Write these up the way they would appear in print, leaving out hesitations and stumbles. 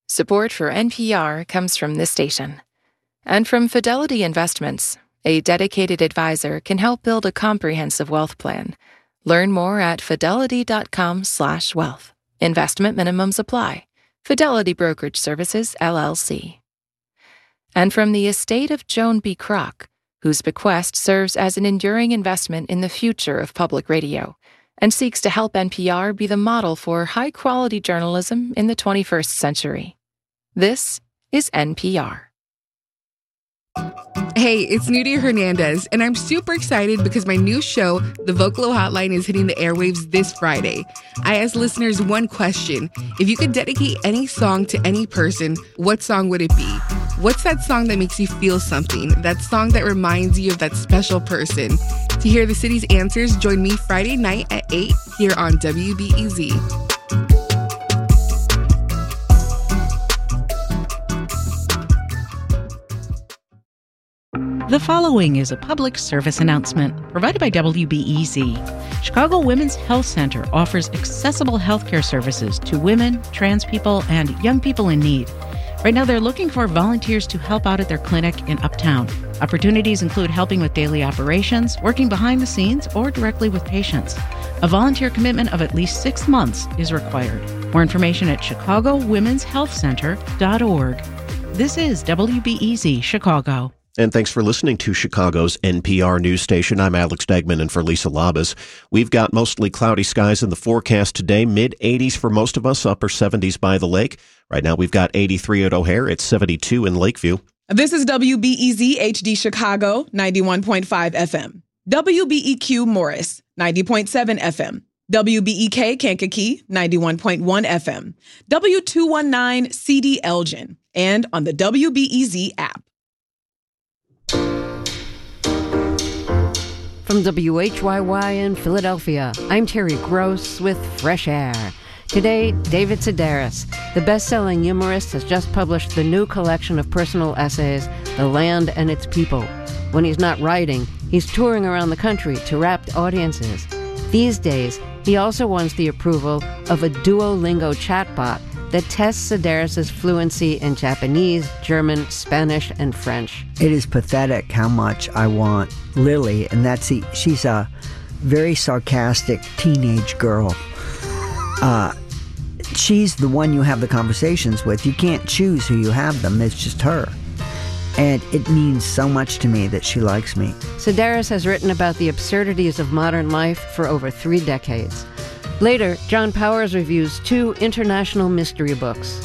Support for NPR comes from this station. And from Fidelity Investments, a dedicated advisor can help build a comprehensive wealth plan. Learn more at fidelity.com/wealth. Investment minimums apply. Fidelity Brokerage Services, LLC. And from the estate of Joan B. Kroc, whose bequest serves as an enduring investment in the future of public radio and seeks to help NPR be the model for high-quality journalism in the 21st century. This is NPR. Hey, it's Nudia Hernandez, and I'm super excited because my new show, The Vocalo Hotline, is hitting the airwaves this Friday. I asked listeners one question. If you could dedicate any song to any person, what song would it be? What's that song that makes you feel something? That song that reminds you of that special person? To hear the city's answers, join me Friday night at 8 here on WBEZ. The following is a public service announcement provided by WBEZ. Chicago Women's Health Center offers accessible healthcare services to women, trans people, and young people in need. Right now, they're looking for volunteers to help out at their clinic in Uptown. Opportunities include helping with daily operations, working behind the scenes, or directly with patients. A volunteer commitment of at least 6 months is required. More information at ChicagoWomen'sHealthCenter.org. This is WBEZ Chicago. And thanks for listening to Chicago's NPR news station. I'm Alex Degman, and for Lisa Labas, we've got mostly cloudy skies in the forecast today, mid-80s for most of us, upper 70s by the lake. Right now we've got 83 at O'Hare, it's 72 in Lakeview. This is WBEZ HD Chicago, 91.5 FM. WBEQ Morris, 90.7 FM. WBEK Kankakee, 91.1 FM. W219 CD Elgin, and on the WBEZ app. From WHYY in Philadelphia, I'm Terry Gross with Fresh Air. Today, David Sedaris, the best-selling humorist, has just published the new collection of personal essays, The Land and Its People. When he's not writing, he's touring around the country to rapt audiences. These days, he also wants the approval of a Duolingo chatbot that tests Sedaris' fluency in Japanese, German, Spanish, and French. It is pathetic how much I want Lily, and she's a very sarcastic teenage girl. She's the one you have the conversations with. You can't choose who you have them. It's just her. And it means so much to me that she likes me. Sedaris has written about the absurdities of modern life for over 3 decades. Later, John Powers reviews 2 international mystery books.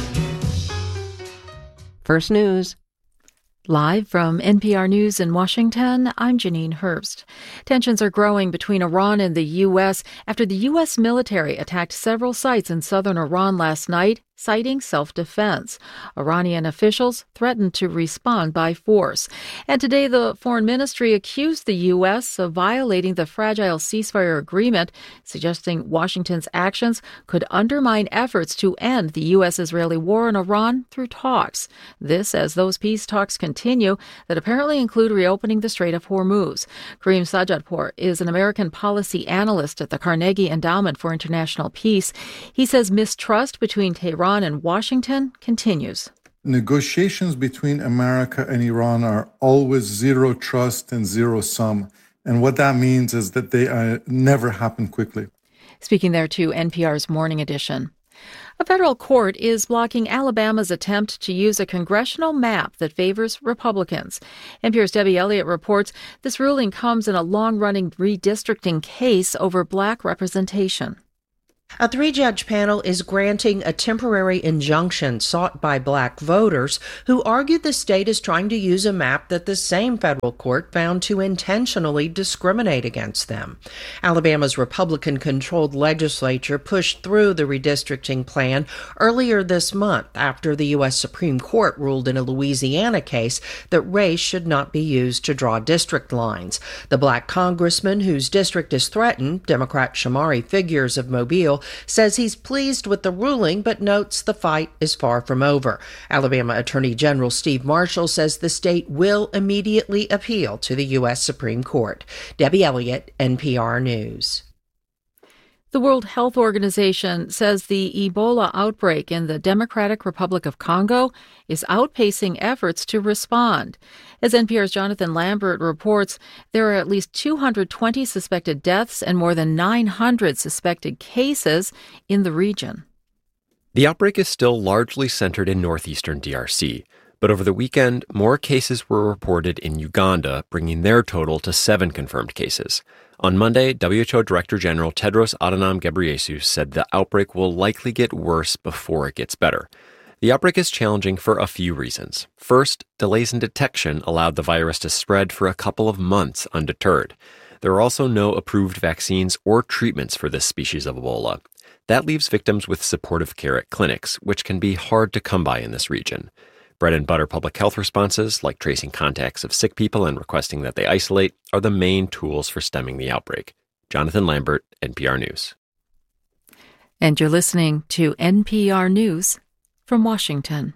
First News. Live from NPR News in Washington, I'm Janine Herbst. Tensions are growing between Iran and the U.S. after the U.S. military attacked several sites in southern Iran last night, citing self-defense. Iranian officials threatened to respond by force. And today, the foreign ministry accused the U.S. of violating the fragile ceasefire agreement, suggesting Washington's actions could undermine efforts to end the U.S.-Israeli war in Iran through talks. This as those peace talks continue that apparently include reopening the Strait of Hormuz. Kareem Sajadpour is an American policy analyst at the Carnegie Endowment for International Peace. He says mistrust between Tehran and Washington continues. Negotiations between America and Iran are always zero trust and zero sum. And what that means is that they never happen quickly. Speaking there to NPR's Morning Edition. A federal court is blocking Alabama's attempt to use a congressional map that favors Republicans. NPR's Debbie Elliott reports this ruling comes in a long-running redistricting case over black representation. A 3-judge panel is granting a temporary injunction sought by black voters who argued the state is trying to use a map that the same federal court found to intentionally discriminate against them. Alabama's Republican-controlled legislature pushed through the redistricting plan earlier this month after the U.S. Supreme Court ruled in a Louisiana case that race should not be used to draw district lines. The black congressman whose district is threatened, Democrat Shamari Figures of Mobile, says he's pleased with the ruling, but notes the fight is far from over. Alabama Attorney General Steve Marshall says the state will immediately appeal to the U.S. Supreme Court. Debbie Elliott, NPR News. The World Health Organization says the Ebola outbreak in the Democratic Republic of Congo is outpacing efforts to respond. As NPR's Jonathan Lambert reports, there are at least 220 suspected deaths and more than 900 suspected cases in the region. The outbreak is still largely centered in northeastern DRC, but over the weekend, more cases were reported in Uganda, bringing their total to 7 confirmed cases. On Monday, WHO Director General Tedros Adhanom Ghebreyesus said the outbreak will likely get worse before it gets better. The outbreak is challenging for a few reasons. First, delays in detection allowed the virus to spread for a couple of months undeterred. There are also no approved vaccines or treatments for this species of Ebola. That leaves victims with supportive care at clinics, which can be hard to come by in this region. Bread and butter public health responses, like tracing contacts of sick people and requesting that they isolate, are the main tools for stemming the outbreak. Jonathan Lambert, NPR News. And you're listening to NPR News from Washington.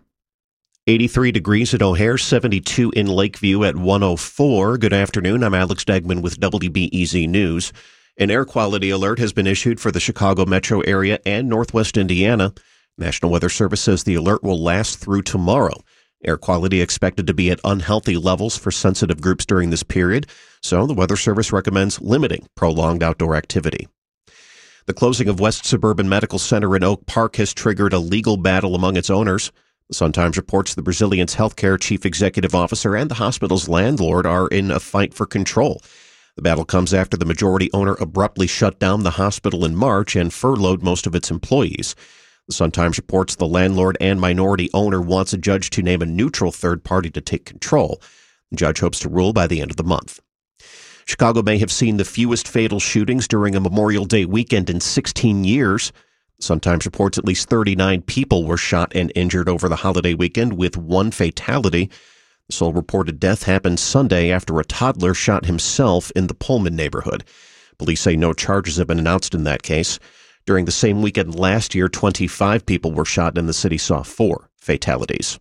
83 degrees at O'Hare, 72 in Lakeview at 104. Good afternoon. I'm Alex Degman with WBEZ News. An air quality alert has been issued for the Chicago metro area and Northwest Indiana. National Weather Service says the alert will last through tomorrow. Air quality expected to be at unhealthy levels for sensitive groups during this period, so the Weather Service recommends limiting prolonged outdoor activity. The closing of West Suburban Medical Center in Oak Park has triggered a legal battle among its owners. The Sun-Times reports the Brazilian's healthcare chief executive officer and the hospital's landlord are in a fight for control. The battle comes after the majority owner abruptly shut down the hospital in March and furloughed most of its employees. The Sun-Times reports the landlord and minority owner wants a judge to name a neutral third party to take control. The judge hopes to rule by the end of the month. Chicago may have seen the fewest fatal shootings during a Memorial Day weekend in 16 years. The Sun-Times reports at least 39 people were shot and injured over the holiday weekend, with 1 fatality. The sole reported death happened Sunday after a toddler shot himself in the Pullman neighborhood. Police say no charges have been announced in that case. During the same weekend last year, 25 people were shot and the city saw 4 fatalities.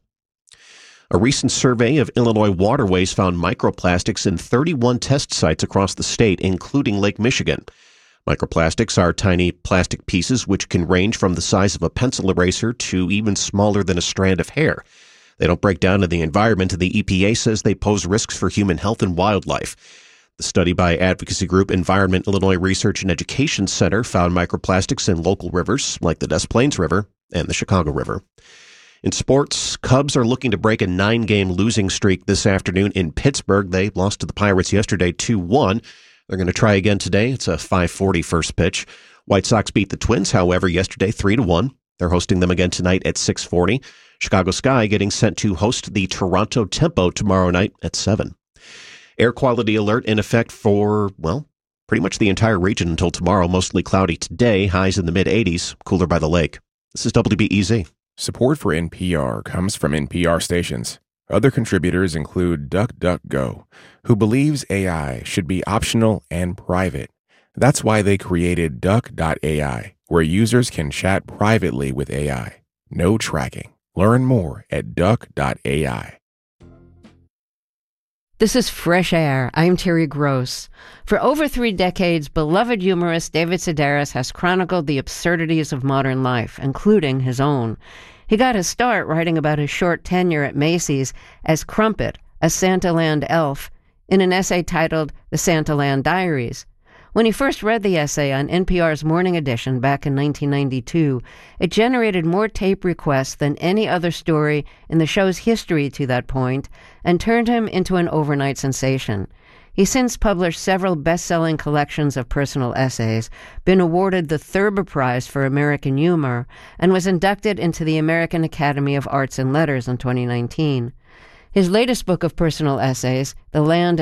A recent survey of Illinois waterways found microplastics in 31 test sites across the state, including Lake Michigan. Microplastics are tiny plastic pieces which can range from the size of a pencil eraser to even smaller than a strand of hair. They don't break down in the environment, and the EPA says they pose risks for human health and wildlife. The study by advocacy group Environment Illinois Research and Education Center found microplastics in local rivers like the Des Plaines River and the Chicago River. In sports, Cubs are looking to break a 9-game losing streak this afternoon in Pittsburgh. They lost to the Pirates yesterday 2-1. They're going to try again today. It's a 5:40 first pitch. White Sox beat the Twins, however, yesterday 3-1. They're hosting them again tonight at 6:40. Chicago Sky getting sent to host the Toronto Tempo tomorrow night at 7. Air quality alert in effect for, pretty much the entire region until tomorrow. Mostly cloudy today, highs in the mid-80s, cooler by the lake. This is WBEZ. Support for NPR comes from NPR stations. Other contributors include DuckDuckGo, who believes AI should be optional and private. That's why they created Duck.ai, where users can chat privately with AI. No tracking. Learn more at Duck.ai. This is Fresh Air. I'm Terry Gross. For over 3 decades, beloved humorist David Sedaris has chronicled the absurdities of modern life, including his own. He got his start writing about his short tenure at Macy's as Crumpet, a Santaland elf, in an essay titled The Santaland Diaries. When he first read the essay on NPR's Morning Edition back in 1992, it generated more tape requests than any other story in the show's history to that point, and turned him into an overnight sensation. He's since published several best-selling collections of personal essays, been awarded the Thurber Prize for American Humor, and was inducted into the American Academy of Arts and Letters in 2019. His latest book of personal essays, The Land